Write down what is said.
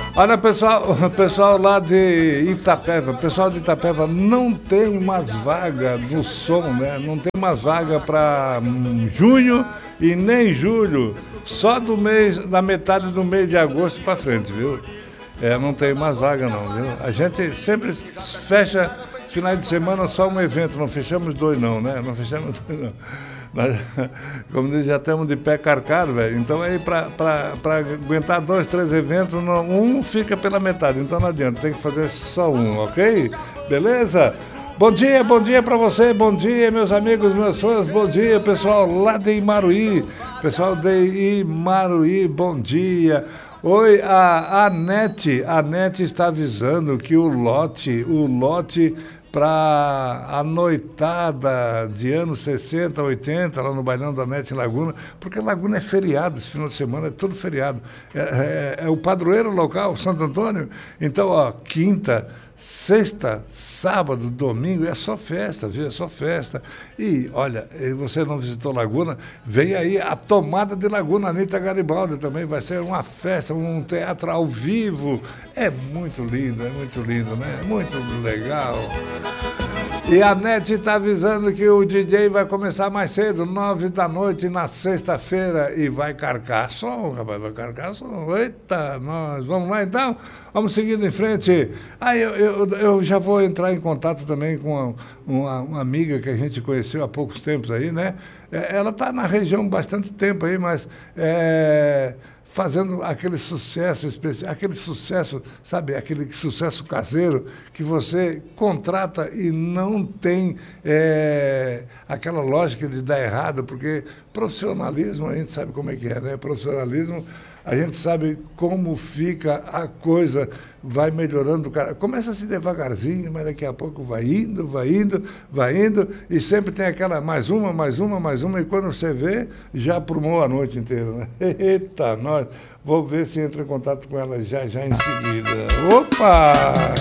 Olha, pessoal lá de Itapeva, pessoal de Itapeva, não tem mais vaga no som, né? Não tem mais vaga para junho e nem julho, só da metade do mês de agosto para frente, viu? Não tem mais vaga não, viu? A gente sempre fecha finais de semana só um evento, não fechamos dois não, né? Não fechamos dois não. Mas, como diz, já estamos de pé carcado, velho. Então aí para aguentar 2, 3 eventos, um fica pela metade, então não adianta, tem que fazer só um, ok? Beleza? Bom dia para você, bom dia meus amigos, meus fãs, bom dia pessoal lá de Imaruí, pessoal de Imaruí, bom dia. Oi, a Nete está avisando que o lote para a noitada de anos 60, 80, lá no Bailão da Nete em Laguna, porque Laguna é feriado, esse final de semana é tudo feriado. É o padroeiro local, Santo Antônio. Então, ó, quinta, sexta, sábado, domingo, é só festa, viu? É só festa. E, olha, você não visitou Laguna, vem aí a Tomada de Laguna, Anitta Garibaldi também, vai ser uma festa, um teatro ao vivo. É muito lindo, né? Muito legal. E a NET está avisando que o DJ vai começar mais cedo, 9 da noite, na sexta-feira, e vai carcar som, rapaz, vai carcar som. Eita, nós, vamos lá então? Vamos seguindo em frente. Aí eu já vou entrar em contato também com uma amiga que a gente conheceu há poucos tempos aí, né? Ela está na região há bastante tempo aí, mas fazendo aquele sucesso especial, aquele sucesso, sabe, aquele sucesso caseiro que você contrata e não tem aquela lógica de dar errado, porque profissionalismo a gente sabe como é que é, né? Profissionalismo, a gente sabe como fica a coisa, vai melhorando, começa assim devagarzinho, mas daqui a pouco vai indo, e sempre tem aquela mais uma, e quando você vê, já aprumou a noite inteira, né? Eita, nós, vou ver se entra em contato com ela já em seguida. Opa!